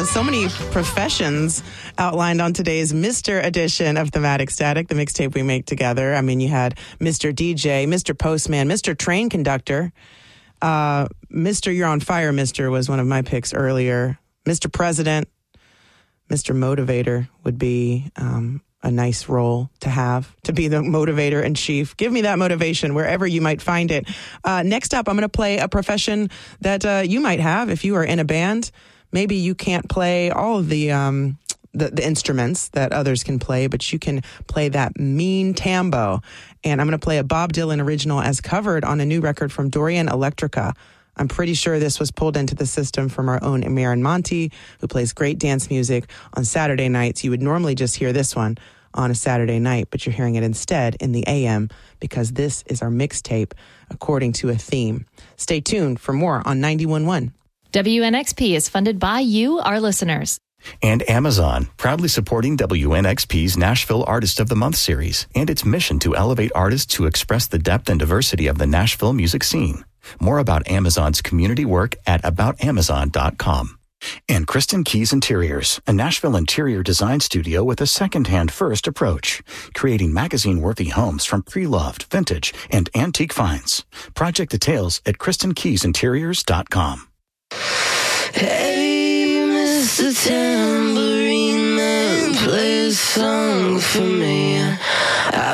So many professions outlined on today's Mr. edition of Thematic Static, the mixtape we make together. I mean, you had Mr. DJ, Mr. Postman, Mr. Train Conductor, Mr. You're on Fire, Mr. was one of my picks earlier. Mr. President, Mr. Motivator would be a nice role to have, to be the motivator in chief. Give me that motivation wherever you might find it. Next up, I'm going to play a profession that you might have if you are in a band. Maybe you can't play all of the instruments that others can play, but you can play that mean tambo. And I'm going to play a Bob Dylan original as covered on a new record from Dorian Electrica. I'm pretty sure this was pulled into the system from our own Amiran Monti, who plays great dance music on Saturday nights. You would normally just hear this one on a Saturday night, but you're hearing it instead in the AM because this is our mixtape according to a theme. Stay tuned for more on 91.1. WNXP is funded by you, our listeners. And Amazon, proudly supporting WNXP's Nashville Artist of the Month series and its mission to elevate artists to express the depth and diversity of the Nashville music scene. More about Amazon's community work at aboutamazon.com. And Kristen Keys Interiors, a Nashville interior design studio with a second-hand first approach, creating magazine-worthy homes from pre-loved, vintage, and antique finds. Project details at KristenKeysInteriors.com. Hey, Mr. Tambourine Man, play a song for me.